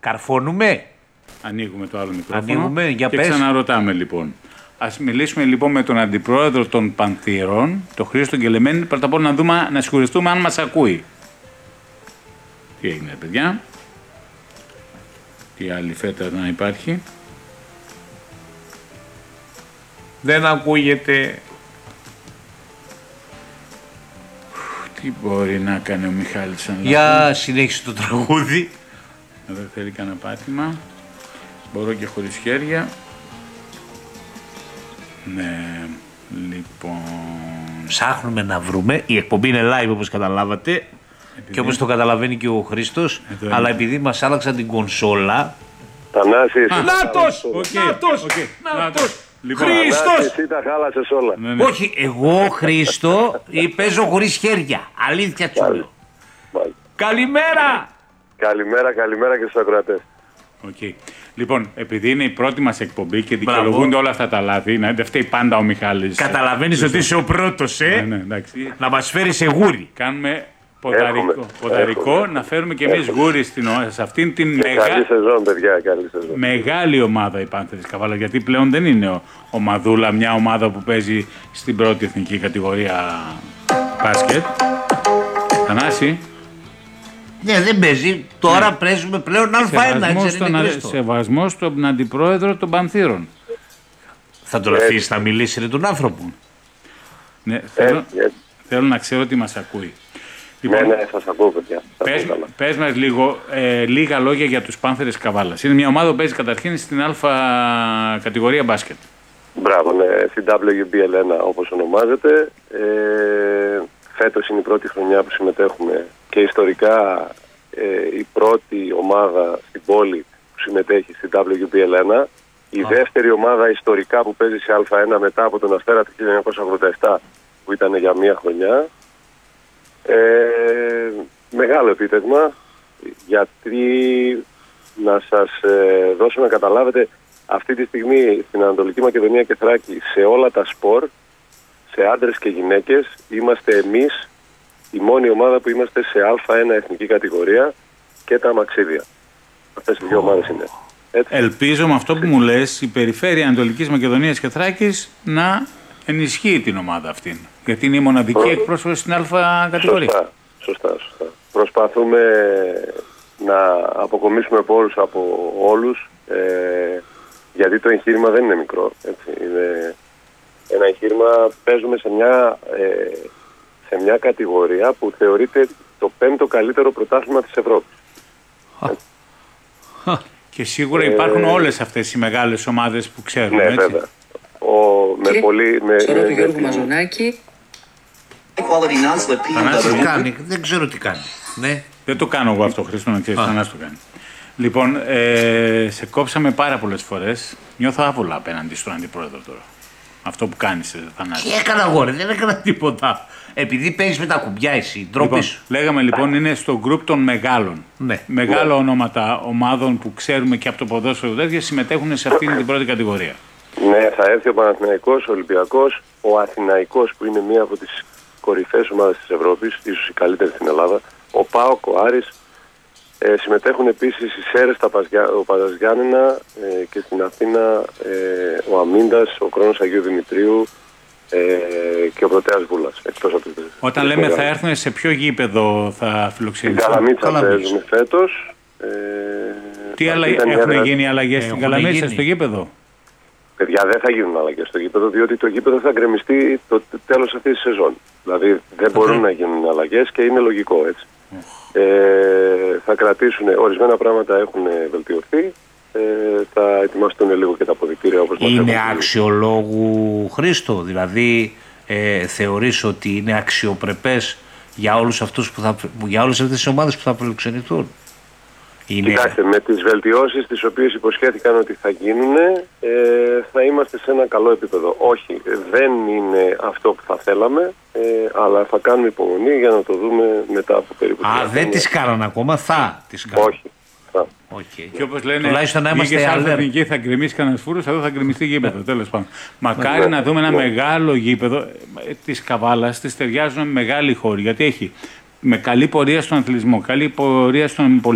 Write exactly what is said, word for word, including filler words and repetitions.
Καρφώνουμε. Ανοίγουμε το άλλο μικρόφωνο. Ανοίγουμε, για και πες. ξαναρωτάμε λοιπόν. Ας μιλήσουμε λοιπόν με τον αντιπρόεδρο των Πανθήρων, τον Χρήστο Γκελεμένη, πρώτα απ' όλα να δούμε, να σιγουριστούμε αν μας ακούει. Τι έγινε, παιδιά? Τι άλλη φέτα να υπάρχει? Δεν ακούγεται. Τι μπορεί να κάνει ο Μιχάλης αν Για συνέχισε το τραγούδι. Εδώ θέλει κανένα πάτημα. Μπορώ και χωρίς χέρια. Ναι, λοιπόν... Ψάχνουμε να βρούμε. Η εκπομπή είναι live όπως καταλάβατε. Επειδή... Και όπως το καταλαβαίνει και ο Χρήστος. Εδώ αλλά είναι. Επειδή μας άλλαξαν την κονσόλα... Θανάση, Νάτος! Νάτος! Νάτος! Λοιπόν, Χρήστος! Εσύ τα χάλασες όλα. Ναι, ναι. Όχι, εγώ Χρήστο παίζω χωρίς χέρια. Αλήθεια τσούλο. Καλημέρα! Καλημέρα, καλημέρα και στους ακροατές. Okay. Λοιπόν, επειδή είναι η πρώτη μας εκπομπή και δικαιολογούνται όλα αυτά τα λάθη, να δεν φταίει πάντα ο Μιχάλης. Καταλαβαίνεις ότι είσαι ο πρώτος, ε! Ναι, ναι, εντάξει. Να μας φέρει σε γούρι. Κάνουμε ποδαρικό, ποδαρικό να φέρουμε και εμείς γούρι στην, σε αυτήν την μεγα... καλή σεζόν, παιδιά, καλή σεζόν. Μεγάλη ομάδα η Πάνθερες Καβάλα. Γιατί πλέον δεν είναι ο, ο Μαδούλα, μια ομάδα που παίζει στην πρώτη εθνική κατηγορία μπάσκετ. Θανάση. Ναι, δεν παίζει. Τώρα ναι. Παίζουμε πλέον Α1. Σεβασμό στον αντιπρόεδρο των Πανθήρων. Θα τον αφήσει να μιλήσει ρε τον άνθρωπο. Ναι, θέλω, ε, θέλω να ξέρω ότι μας ακούει. Λοιπόν, ναι, ναι, θα σας ακούω, παιδιά. Πες, πες μας λίγο, ε, λίγα λόγια για τους Πάνθερες Καβάλας. Είναι μια ομάδα που παίζει καταρχήν στην Α κατηγορία μπάσκετ. Μπράβο, ναι, στην ντάμπλιου μπι ελ ένα όπως ονομάζεται. Ε, φέτος είναι η πρώτη χρονιά που συμμετέχουμε και ιστορικά ε, η πρώτη ομάδα στην πόλη που συμμετέχει στην ντάμπλιου μπι ελ ένα. Η oh. δεύτερη ομάδα ιστορικά που παίζει σε Α1 μετά από τον Αστέρα του χίλια εννιακόσια ογδόντα επτά που ήταν για μία χρονιά. Ε, μεγάλο επίτευγμα, γιατί να σας ε, δώσω να καταλάβετε αυτή τη στιγμή στην Ανατολική Μακεδονία και Θράκη σε όλα τα σπορ, σε άντρες και γυναίκες, είμαστε εμείς η μόνη ομάδα που είμαστε σε Α1 εθνική κατηγορία και τα αμαξίδια. Αυτές οι δύο ομάδες είναι. Έτσι. Ελπίζω με αυτό που μου λες η περιφέρεια Ανατολικής Μακεδονίας και Θράκης να ενισχύει την ομάδα αυτή. Γιατί είναι η μοναδική Προ... εκπρόσωπο στην Α κατηγορία. Σωστά, σωστά, σωστά. Προσπαθούμε να αποκομίσουμε πόρους από όλους, ε, γιατί το εγχείρημα δεν είναι μικρό. Έτσι. Είναι ένα εγχείρημα, παίζουμε σε μια, ε, σε μια κατηγορία που θεωρείται το πέμπτο καλύτερο πρωτάθλημα της Ευρώπης. Και σίγουρα υπάρχουν ε, όλες αυτές οι μεγάλες ομάδες που ξέρουμε, ναι, έτσι. Βέβαια. Ο, με πολύ, με, ξέρω με, του Γιώργου Μαζονάκη. Τι κάνει, δεν ξέρω τι κάνει. Ναι. Δεν το κάνω εγώ αυτό, Χρήστο, να ξέρεις, Θανάση το κάνει. Λοιπόν, ε, σε κόψαμε πάρα πολλές φορές. Νιώθω άβολα απέναντι στον αντιπρόεδρο τώρα. Αυτό που κάνεις, Θανάση. Τι έκανα εγώ, ρε, δεν έκανα τίποτα. Επειδή παίζεις με τα κουμπιά εσύ, ντροπή λοιπόν, σου. Λέγαμε λοιπόν είναι στο γκρουπ των μεγάλων. Ναι. Μεγάλα ονόματα ομάδων που ξέρουμε και από το ποδόσφαιρο τέτοια συμμετέχουν σε αυτήν την πρώτη κατηγορία. Ναι, θα έρθει ο Παναθηναϊκός, ο Ολυμπιακός, ο Αθηναϊκός που είναι μία από τις κορυφαίες ομάδες της Ευρώπης, ίσως η καλύτερη στην Ελλάδα, ο ΠΑΟΚ, ο Άρης. Ε, συμμετέχουν επίσης οι Σέρες, τα Παζιά, ο Παζιάννενα ε, και στην Αθήνα ε, ο Αμίντας, ο Κρόνος Αγίου Δημητρίου ε, και ο Πρωτέας Βούλας. Εκτός από τις, Όταν λέμε μεγάλες. Θα έρθουν σε ποιο γήπεδο θα φιλοξενηθούν? Στην Καλαμίτσα παίζουμε φέτος. Ε, Τι αλλα... Έχουν ένα... γίνει αλλαγές στην Καλαμίτσα στο γήπεδο? Παιδιά, δεν θα γίνουν αλλαγές στο γήπεδο, διότι το γήπεδο θα γκρεμιστεί το τέλος αυτής της σεζόν. Δηλαδή δεν μπορούν να γίνουν αλλαγές και είναι λογικό έτσι. Ε, θα κρατήσουν, ορισμένα πράγματα έχουν βελτιωθεί, ε, θα ετοιμαστούν λίγο και τα αποδυτήρια όπως μας είναι αξιολόγου, Χρήστο, δηλαδή ε, θεωρείς ότι είναι αξιοπρεπές για όλους αυτούς που θα, για όλες αυτές τις ομάδες που θα φιλοξενηθούν? Είναι... Κοιτάξτε, με τις βελτιώσεις τις οποίες υποσχέθηκαν ότι θα γίνουν, ε, θα είμαστε σε ένα καλό επίπεδο. Όχι, δεν είναι αυτό που θα θέλαμε, ε, αλλά θα κάνουμε υπομονή για να το δούμε μετά από περίπου. Α, δεν τις κάνανε ακόμα, θα τις κάνουν. Όχι. Θα. Okay. Και όπως λένε, τουλάχιστον να είμαστε αλέρ. Θα γκρεμίσει κανένας φούρος, εδώ θα γκρεμιστεί γήπεδο. Τέλος πάντων. Μακάρι ναι, να δούμε ναι. ένα μεγάλο γήπεδο της Καβάλας, της ταιριάζουν με μεγάλη χώρη, γιατί έχει με καλή πορεία στον αθλητισμό, καλή πορεία στον